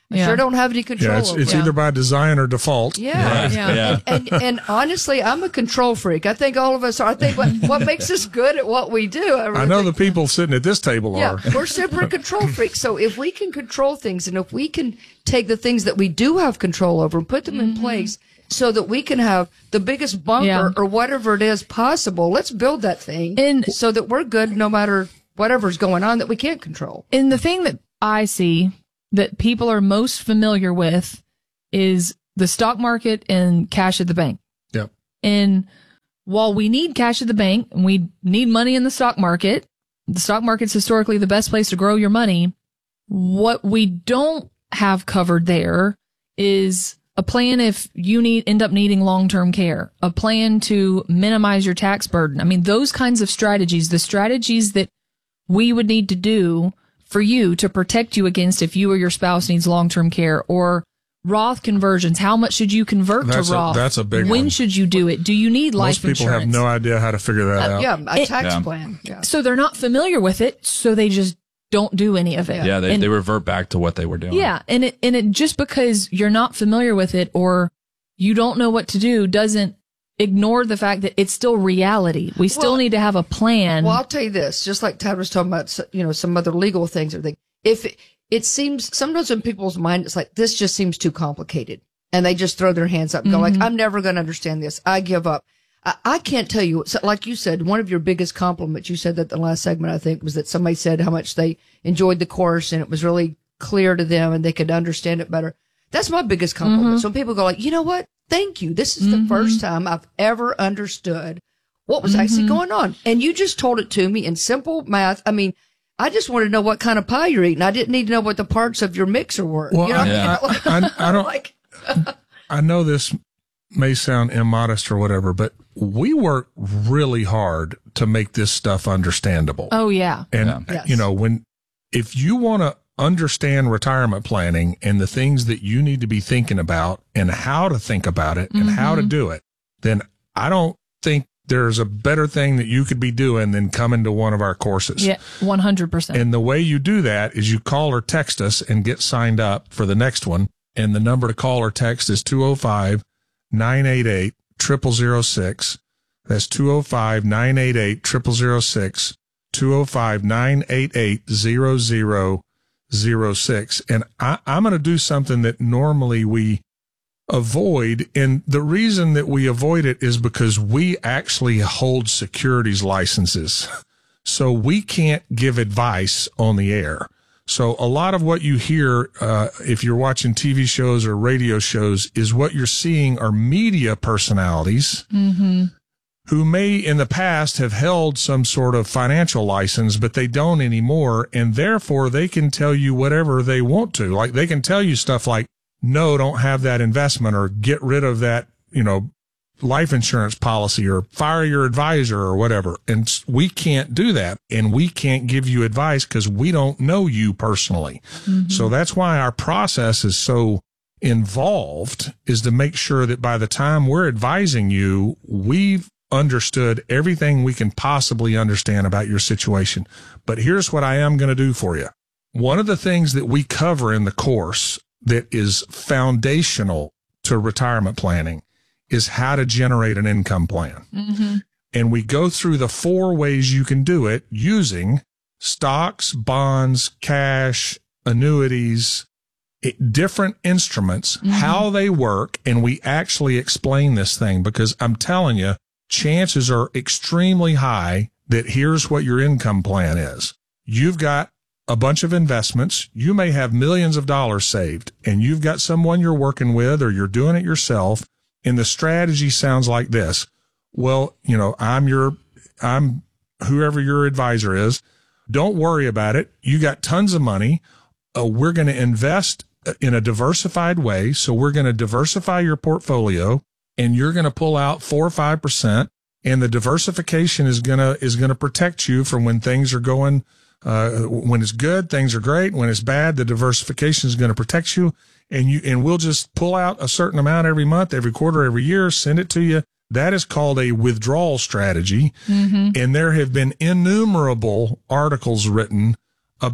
I Yeah. sure don't have any control Yeah, it's, over it's it. either by design or default. Yeah. Right. yeah. Yeah. And, and, and honestly, I'm a control freak. I think all of us are. I think what, what makes us good at what we do. I, really I know think, the people sitting at this table yeah, are. we're super control freaks. So if we can control things and if we can take the things that we do have control over and put them in place so that we can have the biggest bunker Yeah. or whatever it is possible, let's build that thing And so that we're good no matter whatever's going on that we can't control. And the thing that I see that people are most familiar with is the stock market and cash at the bank. Yep. And while we need cash at the bank and we need money in the stock market, the stock market's historically the best place to grow your money. What we don't have covered there is a plan if you need end up needing long-term care, a plan to minimize your tax burden. I mean, those kinds of strategies, the strategies that we would need to do for you to protect you against if you or your spouse needs long-term care, or Roth conversions. How much should you convert That's to a- Roth? that's a big When one. should you do it? Do you need life Most people insurance? have no idea how to figure that Uh, out. yeah, a It- tax Yeah. plan. Yeah. So they're not familiar with it, so they just don't do any of it. Yeah, they, And- they revert back to what they were doing. Yeah, and it and it just because you're not familiar with it or you don't know what to do doesn't ignore the fact that it's still reality. We still Well- need to have a plan. Well, I'll tell you this, just like Tad was talking about, you know, some other legal things or things. If it, it seems, sometimes in people's mind, it's like, this just seems too complicated. And they just throw their hands up and go like, I'm never going to understand this. I give up. I, I can't tell you, so like you said, one of your biggest compliments, you said that the last segment, I think, was that somebody said how much they enjoyed the course and it was really clear to them and they could understand it better. That's my biggest compliment. So when people go like, you know what? Thank you. This is the first time I've ever understood what was actually going on. And you just told it to me in simple math. I mean, I just wanted to know what kind of pie you're eating. I didn't need to know what the parts of your mixer were. Well, you know I, what I, mean? I, I don't. like, I know this may sound immodest or whatever, but we work really hard to make this stuff understandable. oh yeah. And Yeah. you know, when if you want to understand retirement planning and the things that you need to be thinking about and how to think about it and how to do it, then I don't think there's a better thing that you could be doing than coming to one of our courses. Yeah, one hundred percent. And the way you do that is you call or text us and get signed up for the next one. And the number to call or text is two oh five, nine eight eight, zero zero zero six. That's two oh five, nine eight eight, zero zero zero six, two oh five, nine eight eight, zero zero zero six. And I, I'm going to do something that normally we avoid. And the reason that we avoid it is because we actually hold securities licenses. So we can't give advice on the air. So a lot of what you hear, uh, if you're watching T V shows or radio shows, is what you're seeing are media personalities who may in the past have held some sort of financial license, but they don't anymore. And therefore they can tell you whatever they want to. Like they can tell you stuff like, no, don't have that investment, or get rid of that, you know, life insurance policy, or fire your advisor or whatever. And we can't do that. And we can't give you advice because we don't know you personally. So that's why our process is so involved, is to make sure that by the time we're advising you, we've understood everything we can possibly understand about your situation. But here's what I am going to do for you. One of the things that we cover in the course that is foundational to retirement planning is how to generate an income plan. And we go through the four ways you can do it using stocks, bonds, cash, annuities, it, different instruments, how they work. And we actually explain this thing because I'm telling you, chances are extremely high that here's what your income plan is. You've got a bunch of investments. You may have millions of dollars saved, and you've got someone you're working with or you're doing it yourself. And the strategy sounds like this. Well, you know, I'm your, I'm whoever your advisor is. Don't worry about it. You got tons of money. Uh, we're going to invest in a diversified way. So we're going to diversify your portfolio, and you're going to pull out four or five percent. And the diversification is going to, is going to protect you from when things are going, uh, when it's good, things are great. When it's bad, the diversification is going to protect you. And you, and we'll just pull out a certain amount every month, every quarter, every year, send it to you. That is called a withdrawal strategy. And there have been innumerable articles written about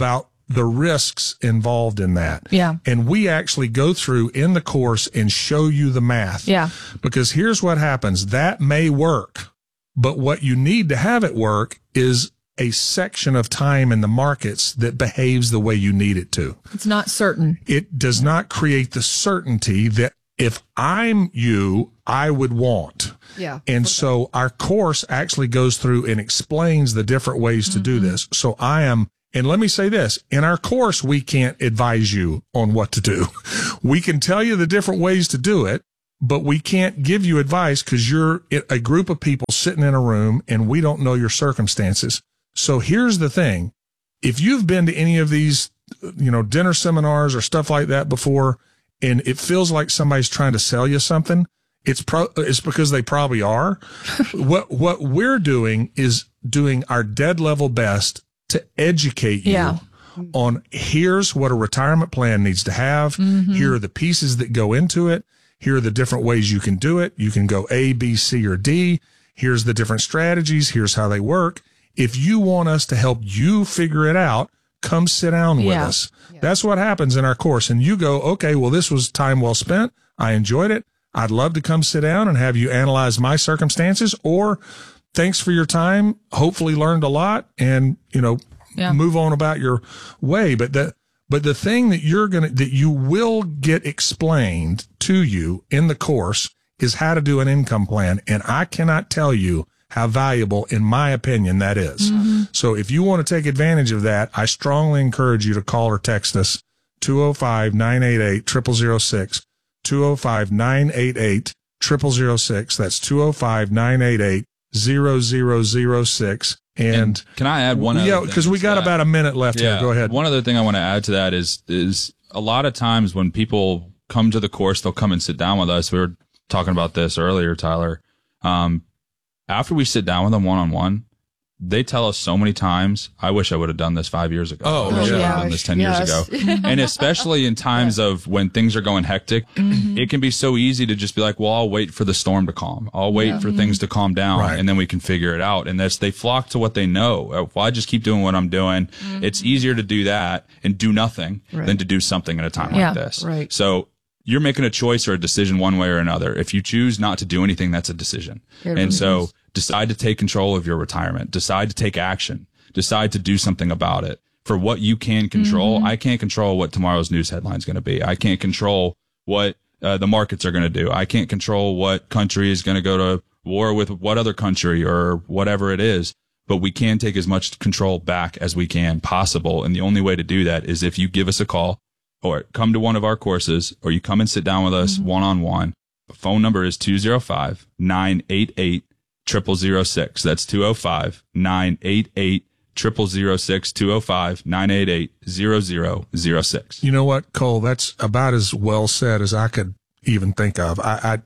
the risks involved in that. Yeah. And we actually go through in the course and show you the math. Yeah. Because here's what happens. That may work, but what you need to have it work is a section of time in the markets that behaves the way you need it to. It's not certain. It does not create the certainty that if I'm you, I would want. Yeah. And so our course actually goes through and explains the different ways to do this. So I am, and let me say this, in our course, we can't advise you on what to do. We can tell you the different ways to do it, but we can't give you advice because you're a group of people sitting in a room and we don't know your circumstances. So here's the thing. If you've been to any of these, you know, dinner seminars or stuff like that before, and it feels like somebody's trying to sell you something, it's pro it's because they probably are. What, what we're doing is doing our dead level best to educate you Yeah. on here's what a retirement plan needs to have. Mm-hmm. Here are the pieces that go into it. Here are the different ways you can do it. You can go A, B, C, or D. Here's the different strategies. Here's how they work. If you want us to help you figure it out, come sit down with Yeah. us. That's what happens in our course. And you go, okay, well, this was time well spent. I enjoyed it. I'd love to come sit down and have you analyze my circumstances, or thanks for your time. Hopefully learned a lot and, you know, Yeah. move on about your way. But the, but the thing that you're going to, that you will get explained to you in the course is how to do an income plan. And I cannot tell you how valuable, in my opinion, that is. Mm-hmm. So if you want to take advantage of that, I strongly encourage you to call or text us two oh five, nine eight eight, zero zero zero six, two oh five, nine eight eight, zero zero zero six. That's two oh five, nine eight eight, zero zero zero six. And, And can I add one other Yeah, thing because we to got that? about a minute left Yeah. here. Go ahead. One other thing I want to add to that is, is a lot of times when people come to the course, they'll come and sit down with us. We were talking about this earlier, Tyler. Um, after we sit down with them one-on-one, they tell us so many times, I wish I would have done this five years ago. Oh, I wish I would have gosh, done this ten yes. years ago. And especially in times of when things are going hectic, Mm-hmm. it can be so easy to just be like, well, I'll wait for the storm to calm. I'll wait Yeah. for things to calm down Right. and then we can figure it out. And that's, they flock to what they know. Well, I just keep doing what I'm doing. It's easier to do that and do nothing Right. than to do something at a time Yeah. like this. Right. So you're making a choice or a decision one way or another. If you choose not to do anything, that's a decision. It really And so is. decide to take control of your retirement. Decide to take action. Decide to do something about it. For what you can control, I can't control what tomorrow's news headline is going to be. I can't control what uh, the markets are going to do. I can't control what country is going to go to war with what other country or whatever it is. But we can take as much control back as we can possible. And the only way to do that is if you give us a call or come to one of our courses or you come and sit down with us one-on-one. The phone number is two oh five, nine eight eight, zero zero zero six. That's two oh five, nine eight eight, zero zero zero six, two oh five, nine eight eight, zero zero zero six. You know what, Cole? That's about as well said as I could even think of. I, I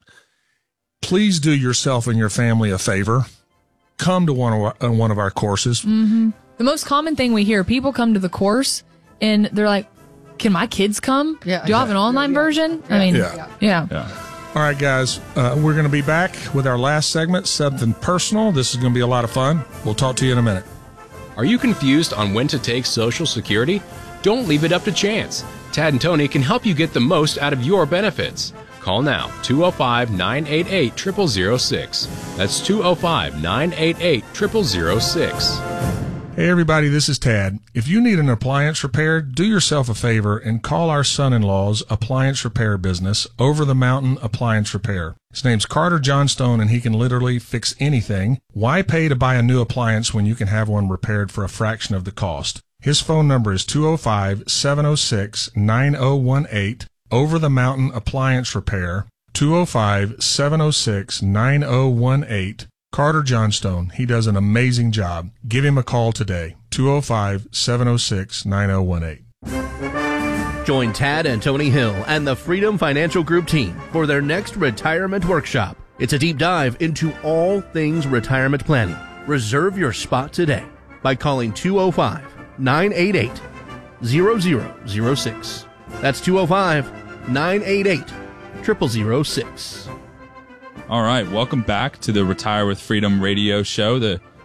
please do yourself and your family a favor. Come to one of our, uh, one of our courses. Mm-hmm. The most common thing we hear, people come to the course and they're like, can my kids come? Yeah, Do you have an online version? I mean, Yeah. yeah. All right, guys, uh, we're going to be back with our last segment, something personal. This is going to be a lot of fun. We'll talk to you in a minute. Are you confused on when to take Social Security? Don't leave it up to chance. Tad and Tony can help you get the most out of your benefits. Call now, two oh five, nine eight eight, zero zero zero six. That's two oh five, nine eight eight, zero zero zero six. Hey, everybody, this is Tad. If you need an appliance repaired, do yourself a favor and call our son-in-law's appliance repair business, Over the Mountain Appliance Repair. His name's Carter Johnstone, and he can literally fix anything. Why pay to buy a new appliance when you can have one repaired for a fraction of the cost? His phone number is two oh five, seven oh six, nine oh one eight, Over the Mountain Appliance Repair, two oh five, seven oh six, nine oh one eight. Carter Johnstone. He does an amazing job. Give him a call today. two oh five, seven oh six, nine oh one eight. Join Tad and Tony Hill and the Freedom Financial Group team for their next retirement workshop. It's a deep dive into all things retirement planning. Reserve your spot today by calling two oh five, nine eight eight, zero zero zero six. That's two oh five, nine eight eight, zero zero zero six. All right. Welcome back to the Retire with Freedom radio show, the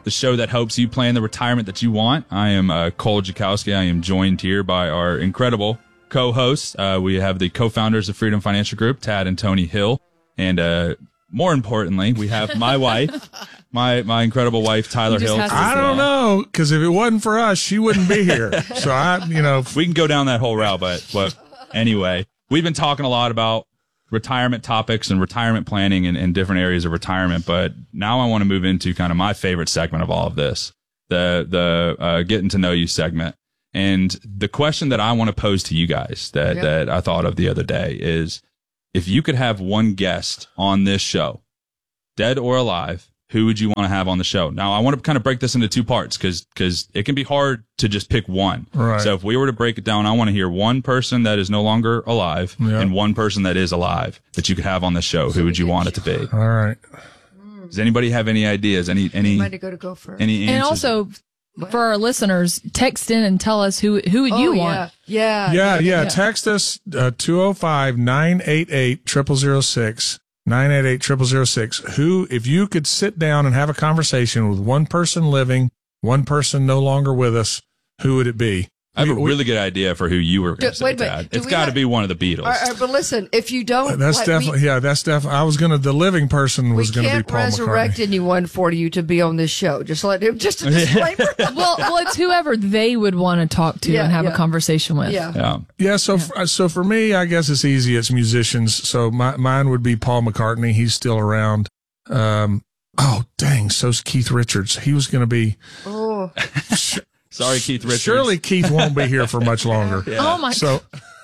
the show that helps you plan the retirement that you want. I am uh, Cole Jakowski. I am joined here by our incredible co-hosts. Uh, we have the co-founders of Freedom Financial Group, Tad and Tony Hill. And uh, more importantly, we have my wife, my my incredible wife, Tyler Hill. I don't know, because if it wasn't for us, she wouldn't be here. So, I, you know. We can go down that whole route, but, but anyway, we've been talking a lot about retirement topics and retirement planning in, in different areas of retirement. But now I want to move into kind of my favorite segment of all of this, the the uh, getting to know you segment. And the question that I want to pose to you guys that, Yep. that I thought of the other day is, if you could have one guest on this show, dead or alive, who would you want to have on the show? Now, I want to kind of break this into two parts because because it can be hard to just pick one. Right. So if we were to break it down, I want to hear one person that is no longer alive Yeah. and one person that is alive that you could have on the show. Who would you want it to be? All right. Does anybody have any ideas? Any any Might go to go first. any And answers? also, for our listeners, text in and tell us who who would Oh, you yeah. want. Yeah. Yeah, yeah. Text us uh, two oh five, nine eight eight, zero zero zero six, nine eight eight, zero zero zero six. Who, if you could sit down and have a conversation with one person living, one person no longer with us, who would it be? I have a We- we- really good idea for who you were going Do- to say, wait a minute. Dad. Do It's we got to have- be one of the Beatles. All right, all right, but listen, if you don't, That's like, definitely, we, yeah, that's definitely, I was going to, the living person was we going to be can't Paul resurrect McCartney. anyone for you to be on this show. Just let him, just a disclaimer. well, well, it's whoever they would want to talk to Yeah, and have yeah. a conversation with. Yeah. Yeah. Yeah, so For, so for me, I guess it's easy. It's musicians. So my, mine would be Paul McCartney. He's still around. Um, oh, dang. So's Keith Richards. He was going to be. Oh. Sorry, Keith Richards. Surely Keith won't be here for much longer. Oh my! So,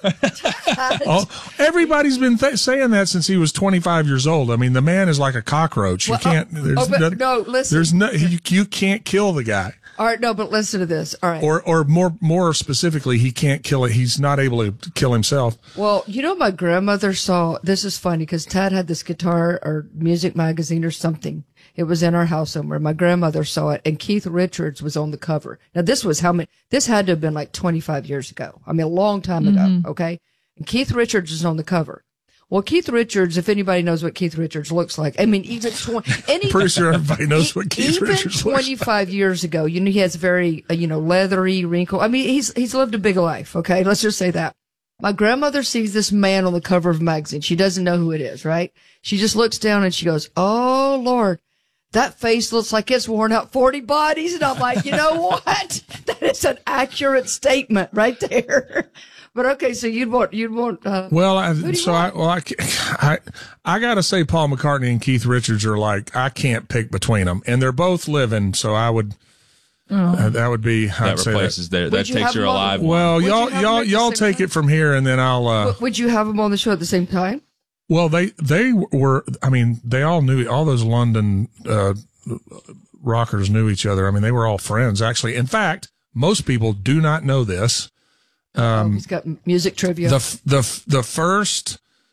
oh, everybody's been th- saying that since he was twenty-five years old. I mean, the man is like a cockroach. You Well, can't. oh, There's oh, but no, no, listen. There's no. You, you can't kill the guy. All right, no, but listen to this. All right. Or, or more, more specifically, he can't kill it. He's not able to kill himself. Well, you know, my grandmother saw, this is funny because Tad had this guitar or music magazine or something. It was in our house somewhere. My grandmother saw it and Keith Richards was on the cover. Now this was how many, this had to have been like twenty-five years ago. I mean, a long time Mhm. ago. Okay. And Keith Richards is on the cover. Well, Keith Richards, if anybody knows what Keith Richards looks like, I mean, even twenty, any, Pretty sure everybody knows what Keith even Richards looks like. twenty-five years ago, you know, he has very, uh, you know, leathery, wrinkle. I mean, he's, he's lived a big life. Okay. Let's just say that. My grandmother sees this man on the cover of a magazine. She doesn't know who it is, right? She just looks down and she goes, "Oh Lord, that face looks like it's worn out forty bodies." And I'm like, you know what? That is an accurate statement right there. But okay, so you'd want, you'd want, uh, Well, I, who do you so I, well, I, I, I gotta say Paul McCartney and Keith Richards are like, I can't pick between them, and they're both living. So I would, uh, that would be, I'd That say replaces their, Would that you takes have your them on- alive one. Well, Would you y'all, have them y'all, at the y'all same take it from here, and then I'll. uh would you have them on the show at the same time? Well, they they were. I mean, they all knew all those London uh rockers knew each other. I mean, they were all friends. Actually, in fact, most people do not know this. Um, He's got music trivia. the the the first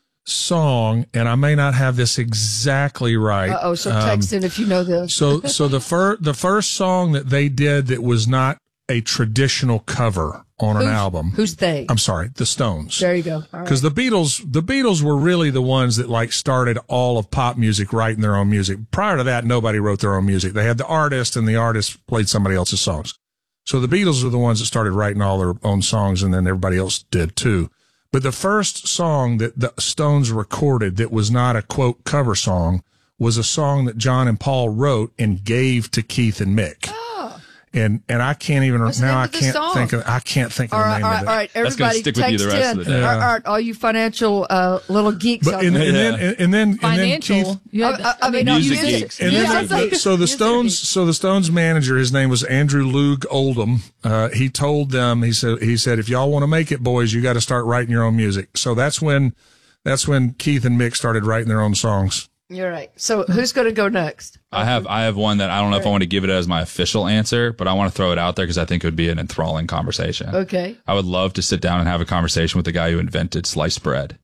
song, and I may not have this exactly right. Uh oh, so um, text in if you know this. so so the first the first song that they did that was not a traditional cover on an Who's- album. Who's they? I'm sorry, the Stones. There you go. All right. Because the Beatles, the Beatles were really the ones that like started all of pop music writing their own music. Prior to that, nobody wrote their own music. They had the artist, and the artist played somebody else's songs. So the Beatles were the ones that started writing all their own songs, and then everybody else did too. But the first song that the Stones recorded that was not a quote cover song was a song that John and Paul wrote and gave to Keith and Mick. And and I can't even What's the now name I of the can't song? think of I can't think of All the right, name all of right, it. all right. That's gonna Everybody, stick with you text the rest in. of the day. All right, all, right, all you financial uh, little geeks But out and, there. and then and, and then Financial. and then Keith, You had- I- I- I I mean, mean, Music music- geeks. and Yeah, then the, the, so the music Stones geeks. so the Stones manager, his name was Andrew Loog Oldham. Uh, he told them he said he said if y'all want to make it, boys, you got to start writing your own music. So that's when that's when Keith and Mick started writing their own songs. You're right. So who's going to go next? I have I have one that I don't know if I want to give it as my official answer, but I want to throw it out there because I think it would be an enthralling conversation. Okay. I would love to sit down and have a conversation with the guy who invented sliced bread.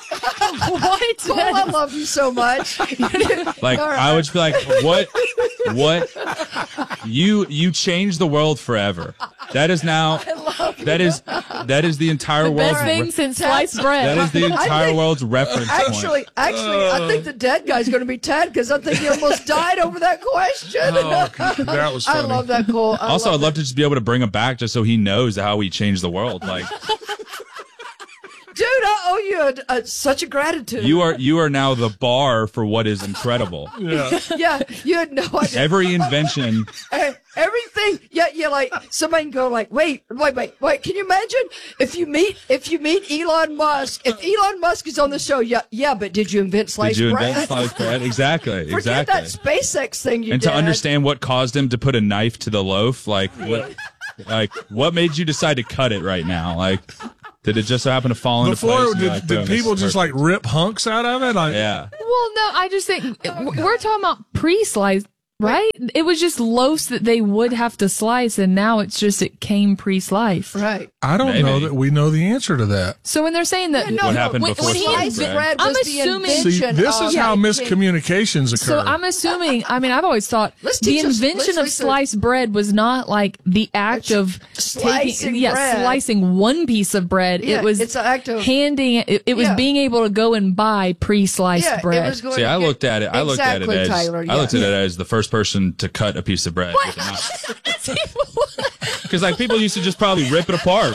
What? Cole, I love you so much. Like All right. I would just be like, what, what? You you changed the world forever. That is now That is that is the entire The world's best thing re- since sliced bread. That is the I entire think- world's reference Actually, point. actually, I think the dead guy's going to be Ted because I think he almost died over that question. Oh, that was I funny. love that, Cole. I Also, love I'd love to just be able to bring him back just so he knows how we changed the world. Like Dude, I owe you a, a, such a gratitude. you are you are now the bar for what is incredible. Yeah. Yeah, you had no idea. Every invention. Eh, Everything, yeah, yeah. Like somebody can go, like, wait, wait, wait, wait. Can you imagine if you meet if you meet Elon Musk? If Elon Musk is on the show, yeah, yeah. But did you invent sliced Did you bread? invent sliced bread? Exactly. Forget Exactly. that SpaceX thing you and did. to understand what caused him to put a knife to the loaf, like what, like what made you decide to cut it right now? Like, did it just happen to fall into Before, place? did, You're like, did "Boom, people this is just like rip hunks out of it? Like, yeah. Well, no, I just think we're talking about pre-sliced, right? It was just loaves that they would have to slice, and now it's just it came pre-sliced. Right. I don't Maybe. know that we know the answer to that. So when they're saying that, Yeah, no, What no, happened when, before when he sliced inv- bread? I'm was the assuming. See, invention this is of- how Yeah, miscommunications occur. So I'm assuming. I mean, I've always thought Let's the teach us- invention let's of listen. sliced bread was not like the act of Slicing taking, yeah, bread. slicing one piece of bread. Yeah, it was it's an act of- handing. It, it was Yeah. being able to go and buy pre-sliced Yeah, bread. it was going See, to I get- looked at it. I looked at it Exactly, as Tyler, I yeah. looked at it as the first person to cut a piece of bread. Because like people used to just probably rip it apart.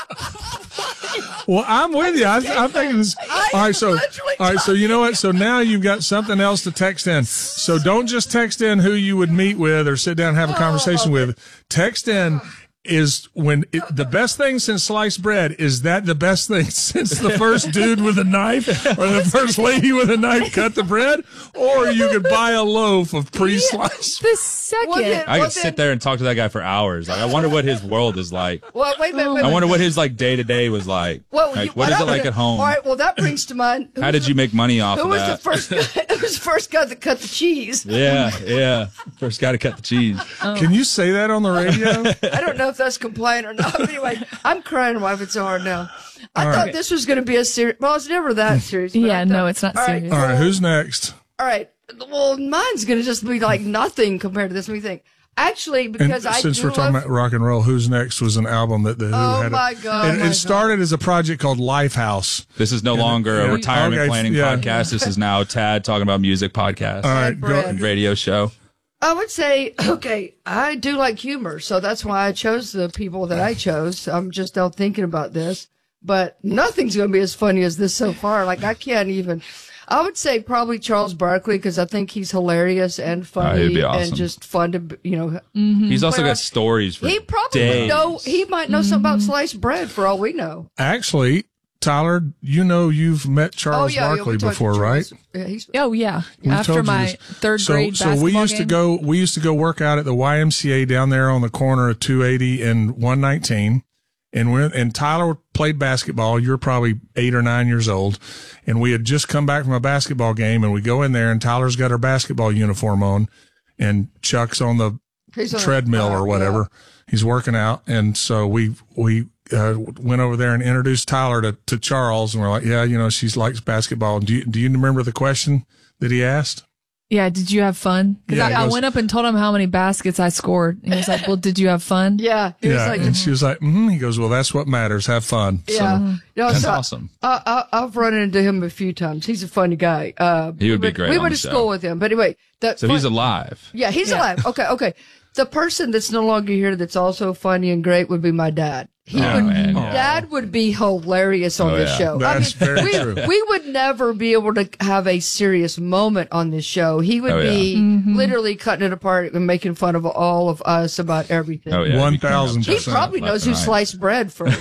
Well, I'm with you. I, I'm thinking this. All right, so all right, so you know what? So now you've got something else to text in. So don't just text in who you would meet with or sit down and have a conversation with. Text in is when it, the best thing since sliced bread. Is that the best thing since the first dude with a knife or the first lady with a knife cut the bread, or you could buy a loaf of pre-sliced? The second, Well, then- I well, could sit then- there and talk to that guy for hours. Like, I wonder what his world is like. Well, wait, wait, wait. I wait. wonder what his like day to day was like. Well, like you- what is I it like would- at home? All right. Well, that brings to mind. who How was did the- you make money off Who of was that? the first guy? Who was the first guy that cut the cheese? Yeah, yeah. First guy to cut the cheese. Can you say that on the radio? I don't know if that's compliant or not. But anyway, I'm crying why it's so hard now. I All thought right. this was going to be a serious. Well, it's never that serious. but Yeah, I no, thought- it's not All right, serious. All right, who's next? All right. Well, mine's going to just be like nothing compared to this. Let me think. Actually, And because I since do we're talking love, about rock and roll, Who's Next was an album that the Who Oh, had. a- my God, And my it started as a project called Lifehouse. This is no longer a yeah. retirement Okay, planning yeah. podcast. This is now Tad talking about music podcast All right, go, bread. and radio show. I would say, okay, I do like humor, so that's why I chose the people that I chose. I'm just out thinking about this, but nothing's going to be as funny as this so far. Like I can't even. I would say probably Charles Barkley because I think he's hilarious and funny Oh, he'd be awesome. and just fun to, you know. He's also But I- got stories for He probably days. would know. He might know something about sliced bread for all we know. Actually, Tyler, you know you've met oh Charles yeah, yeah, we Barkley talked to before, right? Charles. Yeah, he's, oh yeah, We've after told you my this. third so, grade so basketball we used to game. go. We used to go work out at the Y M C A down there on the corner of two eighty and one nineteen. And we and Tyler played basketball. You're probably eight or nine years old, and we had just come back from a basketball game. And we go in there, and Tyler's got her basketball uniform on, and Chuck's on the he's on the- treadmill uh, or whatever. He's working out, and so we we uh, went over there and introduced Tyler to, to Charles, and we're like, yeah, you know, she likes basketball. Do you do you remember the question that he asked? Yeah, did you have fun? Because Yeah, I, he I goes- went up and told him how many baskets I scored. And he was like, well, did you have fun? Yeah, he was Yeah, like, and she was like, mm-hmm. He goes, well, that's what matters. Have fun. yeah. So, No, That's so awesome. I, I, I've run into him a few times. He's a funny guy. Uh, He would we be went- great We on went the to show. school with him, but anyway, that So he's alive. yeah, he's alive. Okay, okay. The person that's no longer here that's also funny and great would be my dad. He Oh, would, man, yeah. Dad would be hilarious on Oh, this yeah. show. That's I mean, very we, true. we would never be able to have a serious moment on this show. He would Oh, yeah. be Mm-hmm. literally cutting it apart and making fun of all of us about everything. Oh yeah, One He can have thousand He jokes percent. probably left knows and who right. sliced bread first.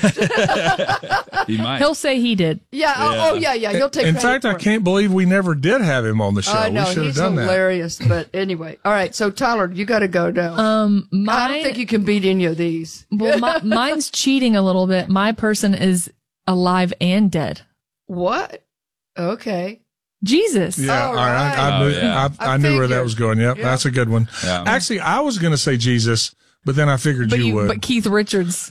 He might. He'll say he did. yeah, oh, oh yeah, yeah. He'll take In credit fact, for I it. can't believe we never did have him on the show. I know we should have he's done that. hilarious, but anyway. All right, so Tyler, you got to go now. Um, I mine, don't think you can beat any of these. well, my, mine's cheating a little bit. My person is alive and dead. What? Okay. Jesus. Yeah, All all right. I, I, right. knew, Oh, yeah. I, I I knew where that figured. was going. Yep, Yeah. that's a good one. Yeah. Actually, I was going to say Jesus, but then I figured But you, you, would. but Keith Richards.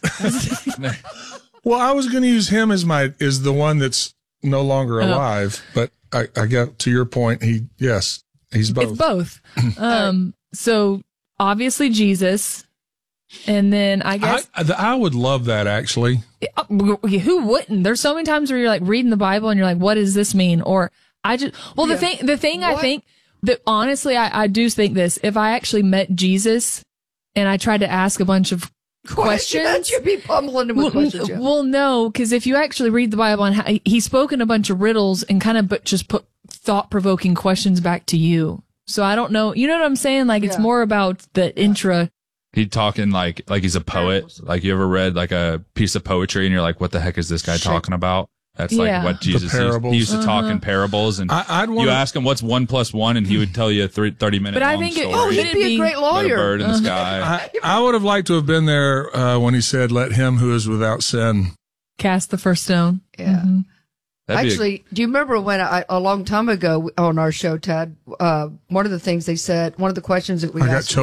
Well, I was going to use him as my is the one that's no longer Oh. alive. But I, I got to your point. He yes, he's both. It's both. Um, so obviously Jesus, And then I guess I, I would love that actually. Who wouldn't? There's so many times where you're like reading the Bible and you're like, what does this mean? Or I just, well, the Yeah. thing, the thing What? I think that honestly, I, I do think this, if I actually met Jesus and I tried to ask a bunch of questions, You'd be pummeling him with well, questions. yeah. well, no, because if you actually read the Bible and how, he's spoken a bunch of riddles and kind of but just put thought provoking questions back to you. So I don't know. You know what I'm saying? Like it's Yeah. more about the intra. He talking like like he's a poet. Like you ever read like a piece of poetry and you're like, what the heck is this guy talking about? That's like Yeah. what The Jesus used. parables. He used to talk Uh-huh. in parables, and I, I'd want you ask him what's one plus one, and he would tell you a three, thirty minute But I long think it- story. Oh, Would he'd be a great About a lawyer. bird in the Uh-huh. sky. I, I would have liked to have been there uh, when he said, "Let him who is without sin." Cast the first stone. Yeah. Mhm. That'd be a- Actually, do you remember when I, a long time ago on our show, Tad, uh, one of the things they said, one of the questions that we I got asked